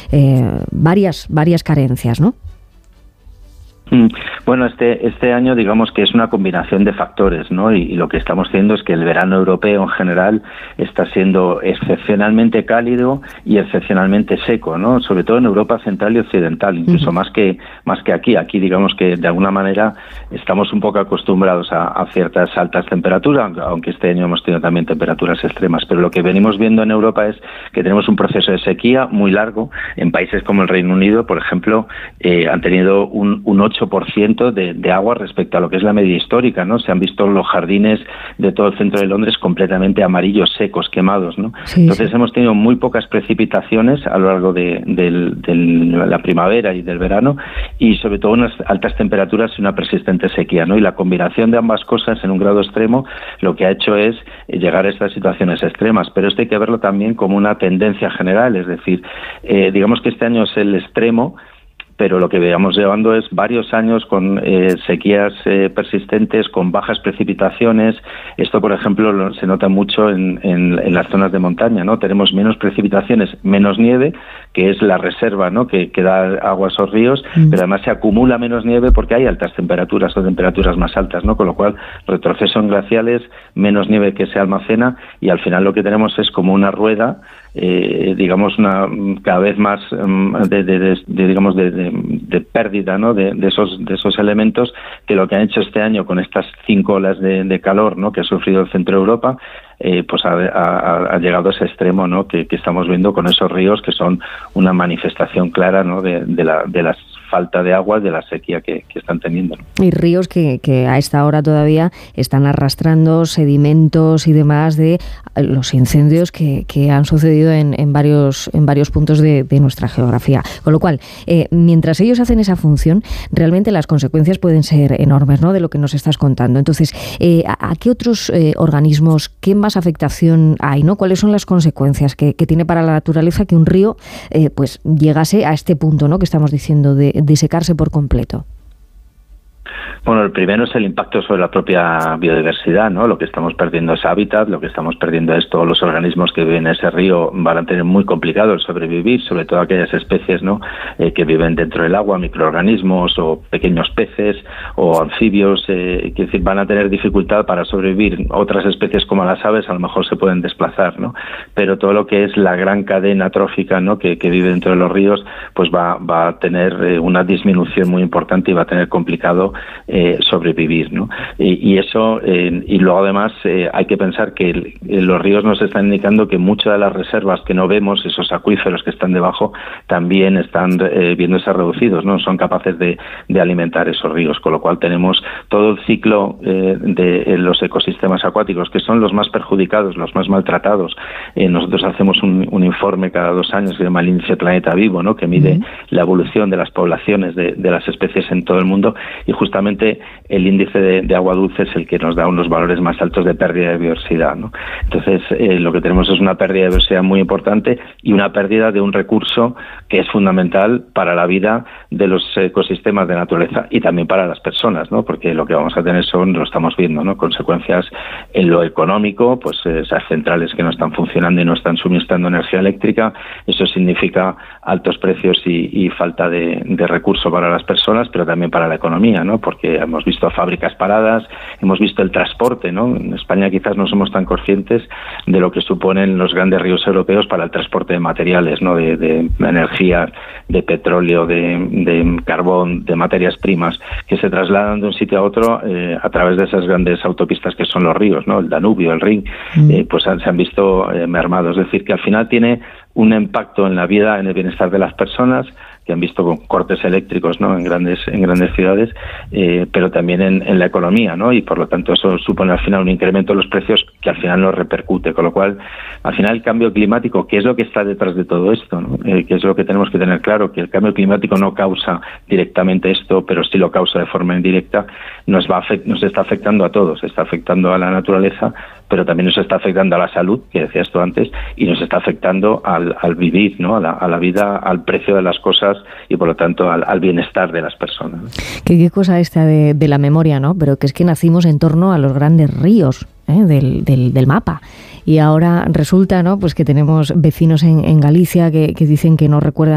varias carencias, ¿no? Bueno, este año digamos que es una combinación de factores, ¿no? Y lo que estamos viendo es que el verano europeo en general está siendo excepcionalmente cálido y excepcionalmente seco, ¿no? Sobre todo en Europa central y occidental, incluso más que aquí. Aquí digamos que de alguna manera estamos un poco acostumbrados a ciertas altas temperaturas, aunque este año hemos tenido también temperaturas extremas. Pero lo que venimos viendo en Europa es que tenemos un proceso de sequía muy largo. En países como el Reino Unido, por ejemplo, han tenido un 8% de agua respecto a lo que es la media histórica, ¿no? Se han visto los jardines de todo el centro de Londres completamente amarillos, secos, quemados, ¿no? Sí, entonces hemos tenido muy pocas precipitaciones a lo largo de la primavera y del verano, y sobre todo unas altas temperaturas y una persistente sequía, ¿no? Y la combinación de ambas cosas en un grado extremo lo que ha hecho es llegar a estas situaciones extremas. Pero esto hay que verlo también como una tendencia general, es decir, digamos que este año es el extremo, pero lo que veamos llevando es varios años con sequías persistentes, con bajas precipitaciones. Esto, por ejemplo, se nota mucho en las zonas de montaña, ¿no? Tenemos menos precipitaciones, menos nieve, que es la reserva, ¿no? que da agua a esos ríos, pero además se acumula menos nieve porque hay altas temperaturas o temperaturas más altas, ¿no? Con lo cual, retroceso en glaciales, menos nieve que se almacena, y al final lo que tenemos es como una rueda, digamos, cada vez más de pérdida, ¿no? de esos elementos, que lo que han hecho este año con estas 5 olas de calor, ¿no? que ha sufrido el centro de Europa, pues ha llegado a ese extremo, ¿no? que estamos viendo con esos ríos que son una manifestación clara, ¿no? de la falta de agua, de la sequía que están teniendo, ¿no? Y ríos que a esta hora todavía están arrastrando sedimentos y demás de los incendios que han sucedido en varios puntos de nuestra geografía. Con lo cual, mientras ellos hacen esa función, realmente las consecuencias pueden ser enormes, ¿no? De lo que nos estás contando. Entonces, ¿a qué otros organismos, qué más afectación hay, ¿no? ¿Cuáles son las consecuencias que tiene para la naturaleza que un río pues llegase a este punto, ¿no? que estamos diciendo de secarse por completo? Bueno, el primero es el impacto sobre la propia biodiversidad, ¿no? Lo que estamos perdiendo es hábitat, lo que estamos perdiendo es todos los organismos que viven en ese río van a tener muy complicado el sobrevivir, sobre todo aquellas especies, ¿no? Que viven dentro del agua, microorganismos o pequeños peces o anfibios, que decir, van a tener dificultad para sobrevivir. Otras especies como las aves a lo mejor se pueden desplazar, ¿no? Pero todo lo que es la gran cadena trófica, ¿no? que vive dentro de los ríos, pues va a tener una disminución muy importante y va a tener complicado sobrevivir, ¿no? Y eso, y luego además hay que pensar que los ríos nos están indicando que muchas de las reservas que no vemos, esos acuíferos que están debajo, también están viéndose reducidos, no son capaces de alimentar esos ríos, con lo cual tenemos todo el ciclo de los ecosistemas acuáticos, que son los más perjudicados, los más maltratados. Nosotros hacemos un informe cada 2 años que se llama el Índice Planeta Vivo, ¿no? que mide la evolución de las poblaciones de las especies en todo el mundo, y justamente el índice de agua dulce es el que nos da unos valores más altos de pérdida de biodiversidad, ¿no? Entonces, lo que tenemos es una pérdida de biodiversidad muy importante y una pérdida de un recurso que es fundamental para la vida de los ecosistemas de naturaleza y también para las personas, ¿no? Porque lo que vamos a tener lo estamos viendo, ¿no? Consecuencias en lo económico, pues esas centrales que no están funcionando y no están suministrando energía eléctrica, eso significa altos precios y falta de recurso para las personas, pero también para la economía, ¿no? Porque hemos visto fábricas paradas, hemos visto el transporte, ¿no? En España quizás no somos tan conscientes de lo que suponen los grandes ríos europeos para el transporte de materiales, ¿no? De energía, de petróleo, de carbón, de materias primas, que se trasladan de un sitio a otro a través de esas grandes autopistas que son los ríos, ¿no? El Danubio, el Rin, pues se han visto mermados. Es decir, que al final tiene un impacto en la vida, en el bienestar de las personas, que han visto con cortes eléctricos, ¿no? en grandes ciudades, pero también en la economía, ¿no? Y por lo tanto eso supone al final un incremento de los precios que al final nos repercute, con lo cual al final el cambio climático, ¿qué es lo que está detrás de todo esto, ¿no? Que es lo que tenemos que tener claro, que el cambio climático no causa directamente esto, pero sí lo causa de forma indirecta, nos está afectando a todos, está afectando a la naturaleza, pero también nos está afectando a la salud, que decías tú antes, y nos está afectando al vivir, ¿no? A la vida, al precio de las cosas y por lo tanto al bienestar de las personas. Qué cosa esta de la memoria, ¿no? Pero que es que nacimos en torno a los grandes ríos del mapa. Y ahora resulta, ¿no? Pues que tenemos vecinos en Galicia que dicen que no recuerdan